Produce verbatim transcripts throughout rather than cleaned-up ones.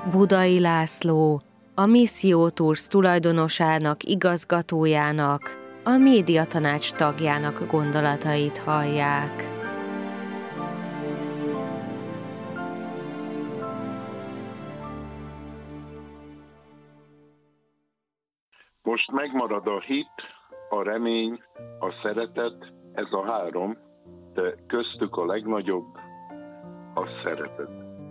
Budai László, a Misszió Tours tulajdonosának, igazgatójának, a médiatanács tagjának gondolatait hallják. Most megmarad a hit, a remény, a szeretet, ez a három, de köztük a legnagyobb a szeretet.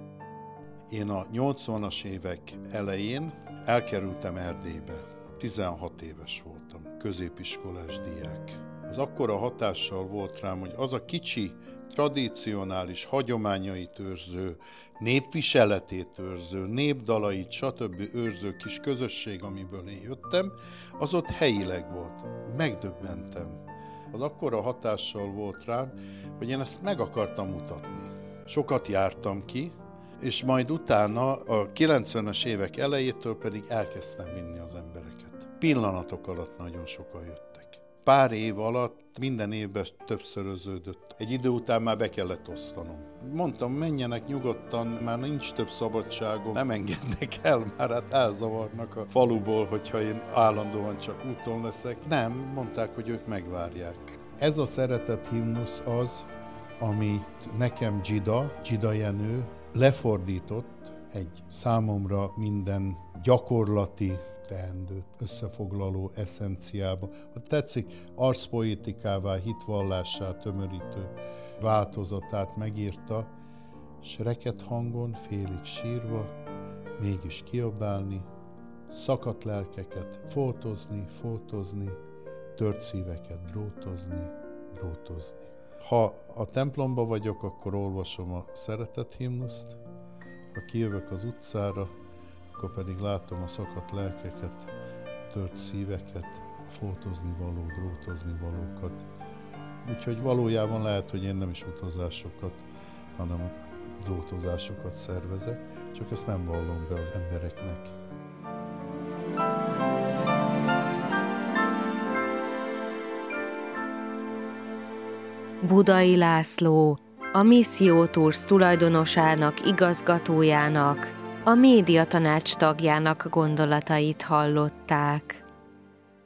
Én a nyolcvanas évek elején elkerültem Erdélybe. tizenhat éves voltam, középiskolás diák. Az akkora hatással volt rám, hogy az a kicsi, tradicionális, hagyományait őrző, népviseletét őrző, népdalait, stb. Őrző kis közösség, amiből én jöttem, az ott helyileg volt. Megdöbbentem. Az akkora hatással volt rám, hogy én ezt meg akartam mutatni. Sokat jártam ki, és majd utána a kilencvenes évek elejétől pedig elkezdtem vinni az embereket. Pillanatok alatt nagyon sokan jöttek. Pár év alatt minden évben többszöröződött. Egy idő után már be kellett osztanom. Mondtam, menjenek nyugodtan, már nincs több szabadságom, nem engednek el, már hát elzavarnak a faluból, hogyha én állandóan csak úton leszek. Nem, mondták, hogy ők megvárják. Ez a szeretet himnusz az, amit nekem Gida, Gida Jenő lefordított egy számomra minden gyakorlati teendőt összefoglaló eszenciába. Ha tetszik, arszpoetikává, hitvallássá tömörítő változatát megírta, s reket hangon, félig sírva, mégis kiabálni, szakadt lelkeket foltozni, foltozni, tört szíveket drótozni, drótozni. Ha a templomba vagyok, akkor olvasom a szeretet himnuszt, ha kijövök az utcára, akkor pedig látom a szakadt lelkeket, a tört szíveket, a foltozni való, drótozni valókat. Úgyhogy valójában lehet, hogy én nem is utazásokat, hanem drótozásokat szervezek, csak ezt nem vallom be az embereknek. Budai László, a Misszió Tours tulajdonosának, igazgatójának, a médiatanács tagjának gondolatait hallották.